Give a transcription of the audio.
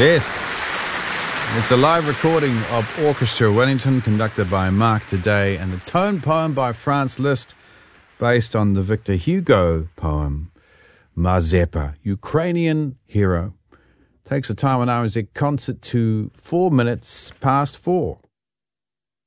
Yes. It's a live recording of Orchestra Wellington conducted by Mark Today and the tone poem by Franz Liszt based on the Victor Hugo poem Mazepa, Ukrainian Hero. Takes the time on RNZ concert to 4 minutes past 4.